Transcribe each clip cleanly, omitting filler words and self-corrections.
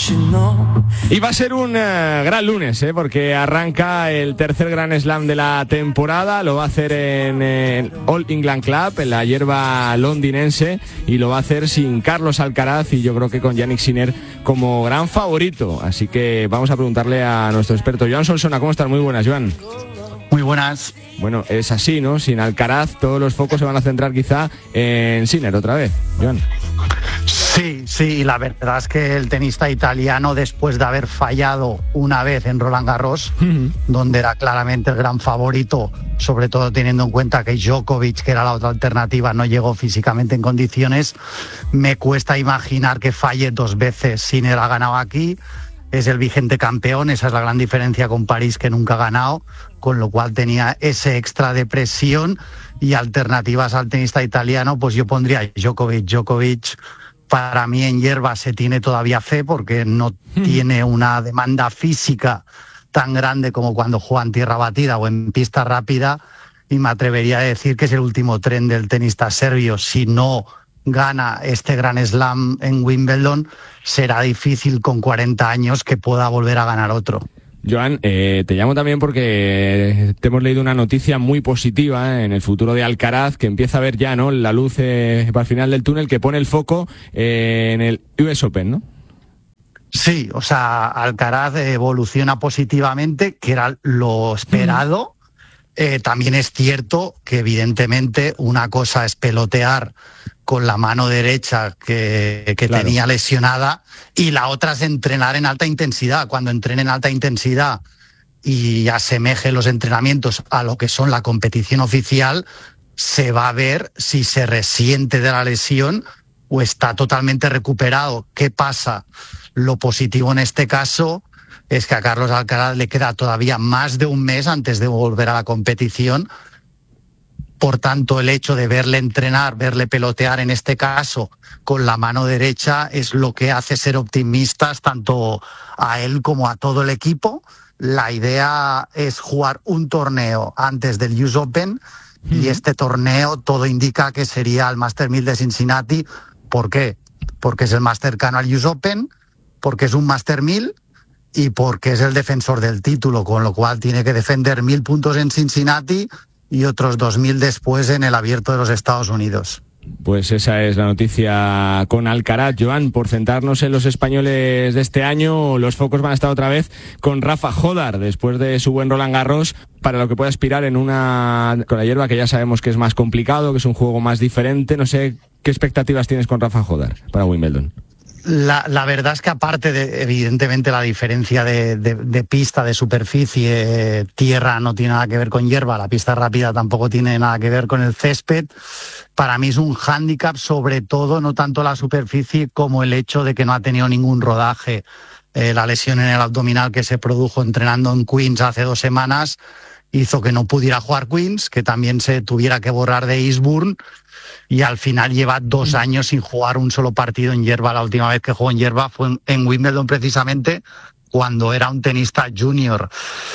Y va a ser un gran lunes, porque arranca el tercer Grand Slam de la temporada. Lo va a hacer en el All England Club, en la hierba londinense, y lo va a hacer sin Carlos Alcaraz y yo creo que con Jannik Sinner como gran favorito. Así que vamos a preguntarle a nuestro experto Joan Solsona. ¿Cómo estás? Muy buenas, Joan. Muy buenas. Bueno, es así, ¿no? Sin Alcaraz todos los focos se van a centrar quizá en Sinner otra vez, Joan. Sí, la verdad es que el tenista italiano, después de haber fallado una vez en Roland Garros, donde era claramente el gran favorito, sobre todo teniendo en cuenta que Djokovic, que era la otra alternativa, no llegó físicamente en condiciones, me cuesta imaginar que falle dos veces. Sinner ha ganado aquí, es el vigente campeón, esa es la gran diferencia con París, que nunca ha ganado, con lo cual tenía ese extra de presión. Y alternativas al tenista italiano, pues yo pondría Djokovic. Para mí en hierba se tiene todavía fe porque no tiene una demanda física tan grande como cuando juega en tierra batida o en pista rápida, y me atrevería a decir que es el último tren del tenista serbio. Si no gana este Grand Slam en Wimbledon, será difícil con 40 años que pueda volver a ganar otro. Joan, te llamo también porque te hemos leído una noticia muy positiva en el futuro de Alcaraz, que empieza a ver ya, ¿no?, la luz para el final del túnel, que pone el foco en el US Open, ¿no? Sí, o sea, Alcaraz evoluciona positivamente, que era lo esperado. También es cierto que evidentemente una cosa es pelotear con la mano derecha que claro, tenía lesionada, y la otra es entrenar en alta intensidad. Cuando entrene en alta intensidad y asemeje los entrenamientos a lo que son la competición oficial, se va a ver si se resiente de la lesión o está totalmente recuperado. ¿Qué pasa? Lo positivo en este caso es que a Carlos Alcaraz le queda todavía más de un mes antes de volver a la competición. Por tanto, el hecho de verle entrenar, verle pelotear en este caso con la mano derecha, es lo que hace ser optimistas tanto a él como a todo el equipo. La idea es jugar un torneo antes del US Open, y este torneo todo indica que sería el Master 1000 de Cincinnati. ¿Por qué? Porque es el más cercano al US Open, porque es un Master 1000 y porque es el defensor del título, con lo cual tiene que defender 1000 puntos en Cincinnati y otros 2000 después en el Abierto de los Estados Unidos. Pues esa es la noticia con Alcaraz. Joan, por centrarnos en los españoles de este año, los focos van a estar otra vez con Rafa Jodar, después de su buen Roland Garros, para lo que pueda aspirar con la hierba, que ya sabemos que es más complicado, que es un juego más diferente. No sé, ¿qué expectativas tienes con Rafa Jodar para Wimbledon? La verdad es que aparte de, evidentemente, la diferencia de pista, de superficie, tierra no tiene nada que ver con hierba, la pista rápida tampoco tiene nada que ver con el césped, para mí es un hándicap, sobre todo, no tanto la superficie como el hecho de que no ha tenido ningún rodaje. La lesión en el abdominal que se produjo entrenando en Queens hace 2 semanas hizo que no pudiera jugar Queens, que también se tuviera que borrar de Eastbourne, y al final lleva 2 años sin jugar un solo partido en hierba. La última vez que jugó en hierba fue en Wimbledon, precisamente, cuando era un tenista junior.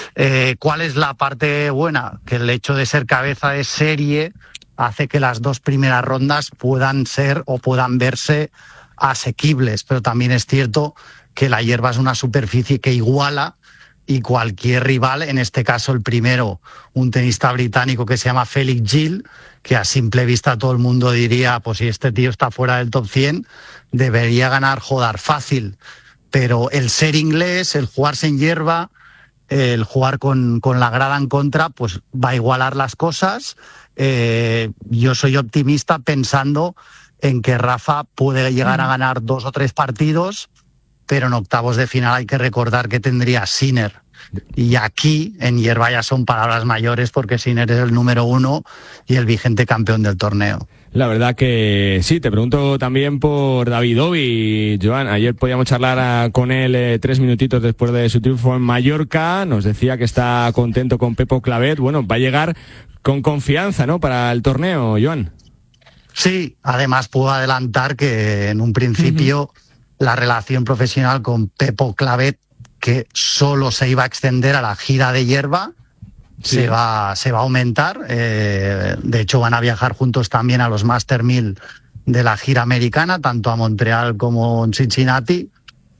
¿Cuál es la parte buena? Que el hecho de ser cabeza de serie hace que las 2 primeras rondas puedan ser o puedan verse asequibles, pero también es cierto que la hierba es una superficie que iguala, y cualquier rival, en este caso el primero, un tenista británico que se llama Felix Gil, que a simple vista todo el mundo diría, pues si este tío está fuera del top 100, debería ganar Jodar fácil. Pero el ser inglés, el jugarse en hierba, el jugar con la grada en contra, pues va a igualar las cosas. Yo soy optimista pensando en que Rafa puede llegar a ganar 2 o 3 partidos, pero en octavos de final hay que recordar que tendría Sinner. Y aquí, en hierba, ya son palabras mayores, porque Sinner es el número 1 y el vigente campeón del torneo. La verdad que sí. Te pregunto también por David Ovi. Joan, ayer podíamos charlar con él 3 minutitos después de su triunfo en Mallorca. Nos decía que está contento con Pepo Clavet. Bueno, va a llegar con confianza, ¿no?, para el torneo, Joan. Sí, además puedo adelantar que en un principio la relación profesional con Pepo Clavet, que solo se iba a extender a la gira de hierba, sí, se va a aumentar. De hecho, van a viajar juntos también a los Master 1000 de la gira americana, tanto a Montreal como en Cincinnati.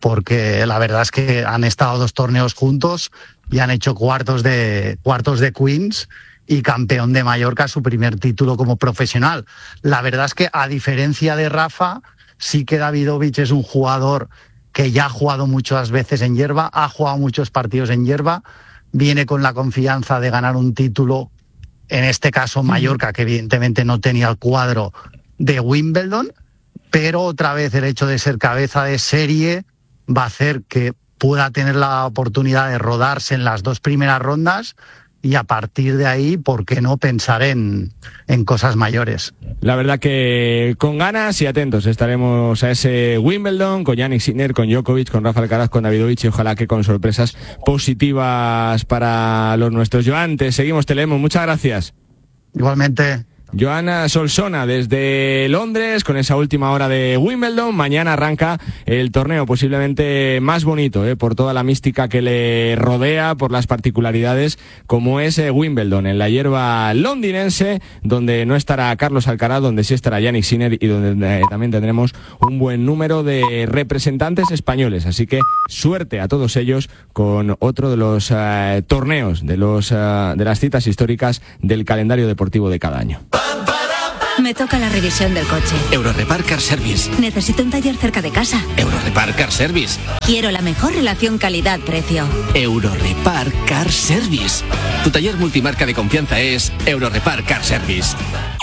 porque la verdad es que han estado 2 torneos juntos y han hecho cuartos de Queens y campeón de Mallorca, su primer título como profesional. La verdad es que, a diferencia de Rafa, sí que Davidovich es un jugador que ya ha jugado muchas veces en hierba, ha jugado muchos partidos en hierba, viene con la confianza de ganar un título, en este caso Mallorca, que evidentemente no tenía el cuadro de Wimbledon, pero otra vez el hecho de ser cabeza de serie va a hacer que pueda tener la oportunidad de rodarse en las 2 primeras rondas y a partir de ahí, ¿por qué no pensar en cosas mayores? La verdad que con ganas y atentos estaremos a ese Wimbledon con Jannik Sinner, con Djokovic, con Rafa Alcaraz, con Davidovich y ojalá que con sorpresas positivas para los nuestros. Joan, te seguimos, te leemos. Muchas gracias. Igualmente. Joan Solsona desde Londres con esa última hora de Wimbledon. Mañana arranca el torneo posiblemente más bonito, por toda la mística que le rodea, por las particularidades como es Wimbledon, en la hierba londinense, donde no estará Carlos Alcaraz, donde sí estará Jannik Sinner y donde también tendremos un buen número de representantes españoles. Así que suerte a todos ellos con otro de los torneos, de las citas históricas del calendario deportivo de cada año. Me toca la revisión del coche. Eurorepar Car Service. Necesito un taller cerca de casa. Eurorepar Car Service. Quiero la mejor relación calidad-precio. Eurorepar Car Service. Tu taller multimarca de confianza es Eurorepar Car Service.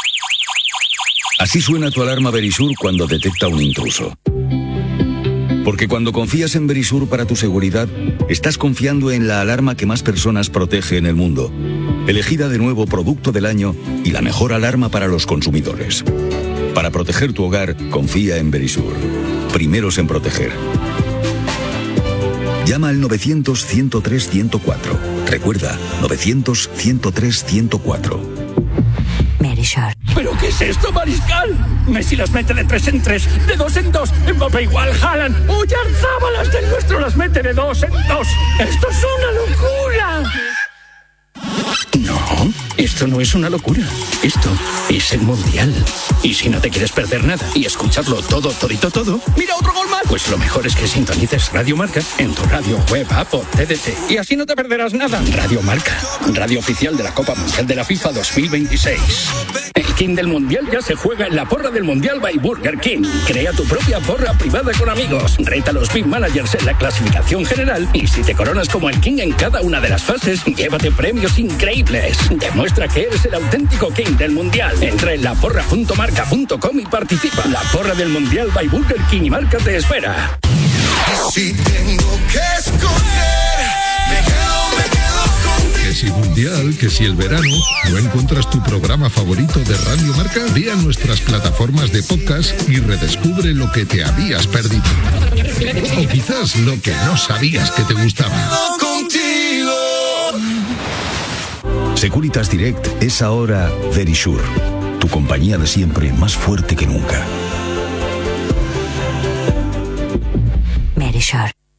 Así suena tu alarma Verisur cuando detecta un intruso. Porque cuando confías en Verisur para tu seguridad, estás confiando en la alarma que más personas protege en el mundo. Elegida de nuevo producto del año y la mejor alarma para los consumidores. Para proteger tu hogar, confía en Verisur. Primeros en proteger. Llama al 900-103-104. Recuerda, 900-103-104. Verisur. ¿Pero qué es esto, Mariscal? Messi las mete de 3 en 3, de 2 en 2, Mbappé igual, Haaland, Oyarzábal del nuestro las mete de 2 en 2. ¡Esto es una locura! No, esto no es una locura. Esto es el Mundial. Y si no te quieres perder nada y escucharlo todo, ¡mira otro gol más! Pues lo mejor es que sintonices Radio Marca en tu radio, web, app o TDT. Y así no te perderás nada. Radio Marca, radio oficial de la Copa Mundial de la FIFA 2026. El King del Mundial ya se juega en la porra del Mundial by Burger King. Crea tu propia porra privada con amigos. Reta a los Big Managers en la clasificación general. Y si te coronas como el King en cada una de las fases, llévate premios increíbles. Demuestra que eres el auténtico King del Mundial. Entra en laporra.marca.com y participa. La porra del Mundial by Burger King y Marca te espera. Si tengo que escoger, me quedo contigo. Que si Mundial, que si el verano, ¿no encuentras tu programa favorito de Radio Marca? Ve a nuestras plataformas de podcast y redescubre lo que te habías perdido. O quizás lo que no sabías que te gustaba. Contigo. Securitas Direct es ahora Verisur, tu compañía de siempre más fuerte que nunca. Verisur.